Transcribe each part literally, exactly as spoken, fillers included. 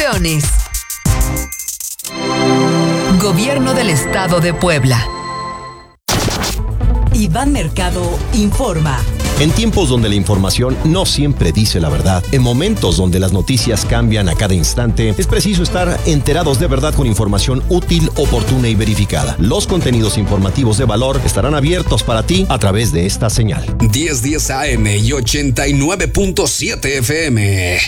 Elecciones. Gobierno del Estado de Puebla. Iván Mercado informa. En tiempos donde la información no siempre dice la verdad, en momentos donde las noticias cambian a cada instante, es preciso estar enterados de verdad con información útil, oportuna y verificada. Los contenidos informativos de valor estarán abiertos para ti a través de esta señal. diez diez A M y ochenta y nueve punto siete F M.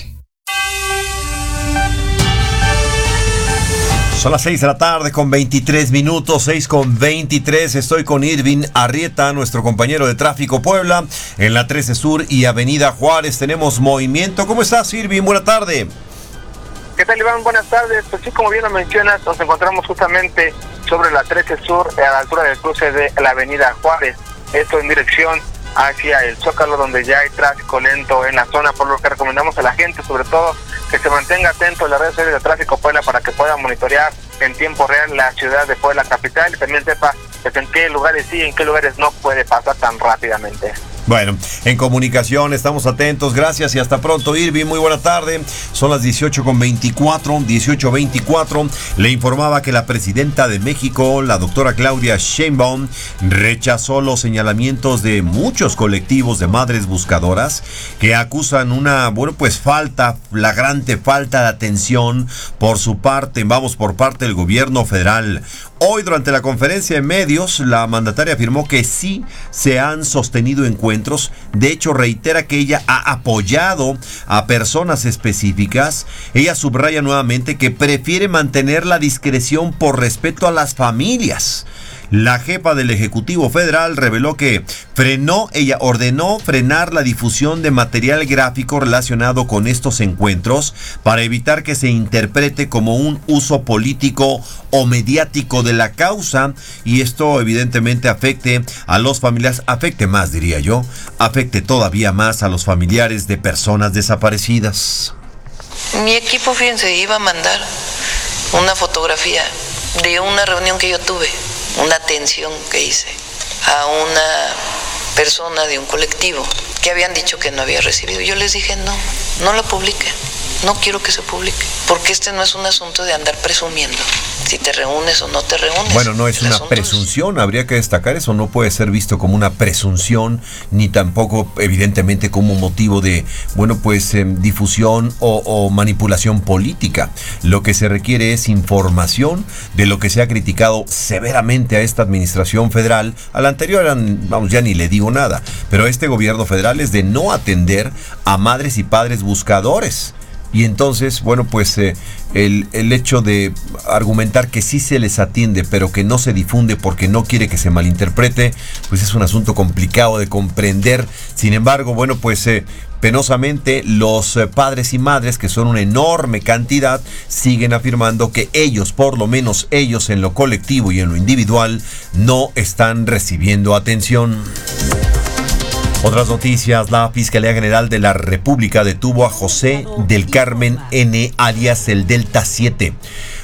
Son las seis de la tarde con veintitrés minutos, seis con veintitrés. Estoy con Irving Arrieta, nuestro compañero de Tráfico Puebla, en la trece Sur y Avenida Juárez. Tenemos movimiento. ¿Cómo estás, Irving? Buena tarde. ¿Qué tal, Iván? Buenas tardes. Pues sí, como bien lo mencionas, nos encontramos justamente sobre la trece Sur, a la altura del cruce de la Avenida Juárez. Esto en dirección hacia el Zócalo, donde ya hay tráfico lento en la zona, por lo que recomendamos a la gente, sobre todo, que se mantenga atento a las redes sociales de Tráfico Puebla para que pueda monitorear en tiempo real la ciudad de Puebla capital y también sepa pues, en qué lugares sí y en qué lugares no puede pasar tan rápidamente. Bueno, en comunicación estamos atentos, gracias y hasta pronto, Irving. Muy buena tarde, son las dieciocho con veinticuatro, dieciocho veinticuatro. Le informaba que la presidenta de México, la doctora Claudia Sheinbaum, rechazó los señalamientos de muchos colectivos de madres buscadoras que acusan una, bueno, pues falta, flagrante falta de atención por su parte, vamos, por parte del gobierno federal. Hoy, durante la conferencia de medios, la mandataria afirmó que sí se han sostenido encuentros. De hecho, reitera que ella ha apoyado a personas específicas. Ella subraya nuevamente que prefiere mantener la discreción por respeto a las familias. La jefa del Ejecutivo Federal reveló que frenó, ella ordenó frenar la difusión de material gráfico relacionado con estos encuentros para evitar que se interprete como un uso político o mediático de la causa, y esto evidentemente afecte a los familiares, afecte más, diría yo, afecte todavía más a los familiares de personas desaparecidas. Mi equipo, fíjense, iba a mandar una fotografía de una reunión que yo tuve, una atención que hice a una persona de un colectivo que habían dicho que no había recibido. Yo les dije, no, no lo publiquen, no quiero que se publique, porque este no es un asunto de andar presumiendo si te reúnes o no te reúnes. Bueno, no es El una asunto presunción, habría que destacar eso, no puede ser visto como una presunción, ni tampoco evidentemente como motivo de, bueno, pues eh, difusión o, o manipulación política. Lo que se requiere es información de lo que se ha criticado severamente a esta administración federal. A la anterior, vamos, ya ni le digo nada, pero este gobierno federal es de no atender a madres y padres buscadores. Y entonces, bueno, pues eh, el, el hecho de argumentar que sí se les atiende, pero que no se difunde porque no quiere que se malinterprete, pues es un asunto complicado de comprender. Sin embargo, bueno, pues eh, penosamente los eh, padres y madres, que son una enorme cantidad, siguen afirmando que ellos, por lo menos ellos en lo colectivo y en lo individual, no están recibiendo atención. Otras noticias, la Fiscalía General de la República detuvo a José del Carmen N., alias el Delta siete.